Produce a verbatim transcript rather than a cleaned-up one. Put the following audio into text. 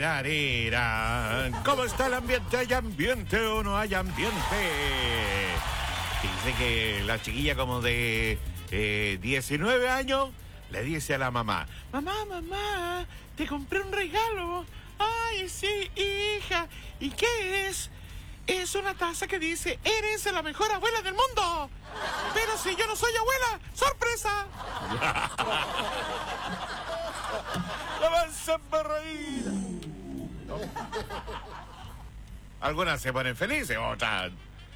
Arira. ¿Cómo está el ambiente? ¿Hay ambiente o no hay ambiente? Dice que la chiquilla como de eh, diecinueve años le dice a la mamá: mamá, mamá, te compré un regalo. Ay, sí, hija. ¿Y qué es? Es una taza que dice: eres la mejor abuela del mundo. Pero si yo no soy abuela, ¡sorpresa! ¡Avanza para reír! Algunas se ponen felices, otras